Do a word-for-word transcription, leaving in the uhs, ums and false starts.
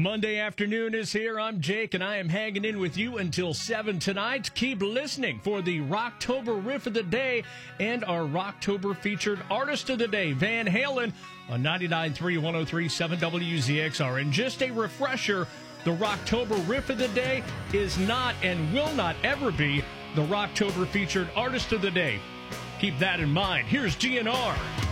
Monday afternoon is here. I'm Jake, and I am hanging in with you until seven tonight. Keep listening for the Rocktober Riff of the Day and our Rocktober featured artist of the day, Van Halen, on ninety-nine point three, one oh three point seven W Z X R. And just a refresher, the Rocktober Riff of the Day is not and will not ever be the Rocktober featured artist of the day. Keep that in mind. Here's G N R.